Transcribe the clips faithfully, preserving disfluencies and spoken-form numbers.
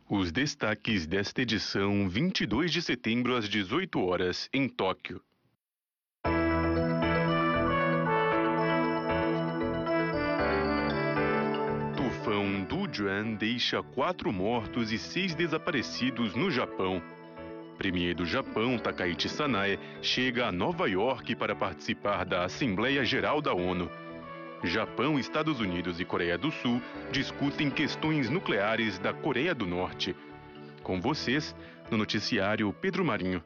Os destaques desta edição, vinte e dois de setembro às dezoito horas, em Tóquio. Tufão Dujuan deixa quatro mortos e seis desaparecidos no Japão. Premier do Japão, Takaichi Sanae, chega a Nova York para participar da Assembleia Geral da ONU. Japão, Estados Unidos e Coreia do Sul discutem questões nucleares da Coreia do Norte. Com vocês, no noticiário Pedro Marinho.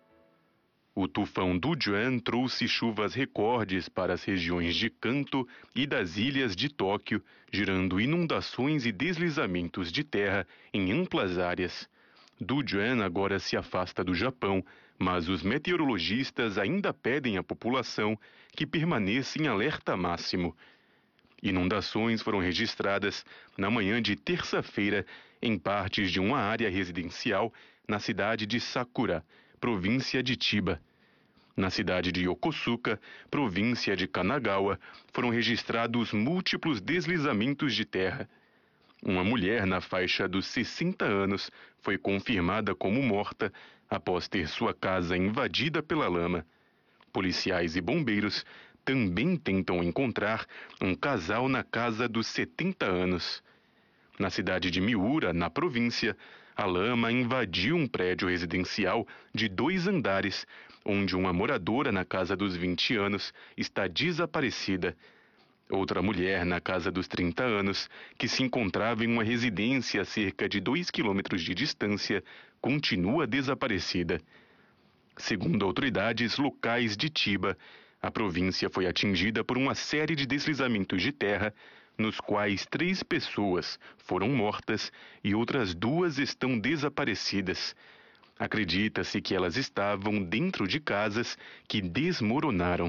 O tufão Dujuan trouxe chuvas recordes para as regiões de Kanto e das ilhas de Tóquio, gerando inundações e deslizamentos de terra em amplas áreas. Dujuan agora se afasta do Japão, mas os meteorologistas ainda pedem à população que permaneça em alerta máximo. Inundações foram registradas na manhã de terça-feira em partes de uma área residencial na cidade de Sakura, província de Chiba. Na cidade de Yokosuka, província de Kanagawa, foram registrados múltiplos deslizamentos de terra. Uma mulher na faixa dos sessenta anos foi confirmada como morta após ter sua casa invadida pela lama. Policiais e bombeiros também tentam encontrar um casal na casa dos setenta anos. Na cidade de Miura, na província, a lama invadiu um prédio residencial de dois andares, onde uma moradora na casa dos vinte anos está desaparecida. Outra mulher na casa dos trinta anos, que se encontrava em uma residência a cerca de dois quilômetros de distância, continua desaparecida. Segundo autoridades locais de Chiba, a província foi atingida por uma série de deslizamentos de terra, nos quais três pessoas foram mortas e outras duas estão desaparecidas. Acredita-se que elas estavam dentro de casas que desmoronaram.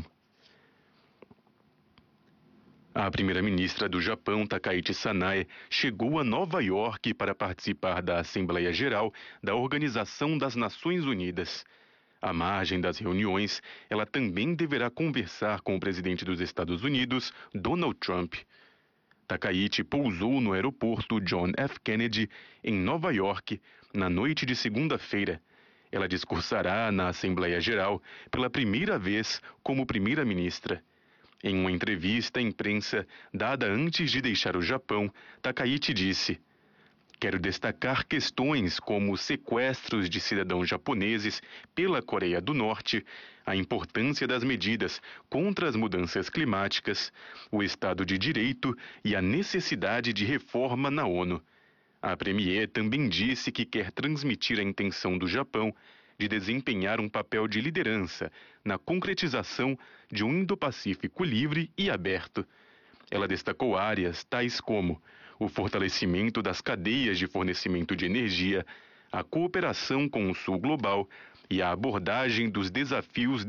A primeira-ministra do Japão, Takaichi Sanae, chegou a Nova York para participar da Assembleia Geral da Organização das Nações Unidas. À margem das reuniões, ela também deverá conversar com o presidente dos Estados Unidos, Donald Trump. Takaichi pousou no aeroporto John F. Kennedy, em Nova York, na noite de segunda-feira. Ela discursará na Assembleia Geral pela primeira vez como primeira-ministra. Em uma entrevista à imprensa dada antes de deixar o Japão, Takaichi disse: "Quero destacar questões como os sequestros de cidadãos japoneses pela Coreia do Norte, a importância das medidas contra as mudanças climáticas, o Estado de Direito e a necessidade de reforma na ONU." A premier também disse que quer transmitir a intenção do Japão de desempenhar um papel de liderança na concretização de um Indo-Pacífico livre e aberto. Ela destacou áreas tais como o fortalecimento das cadeias de fornecimento de energia, a cooperação com o Sul Global e a abordagem dos desafios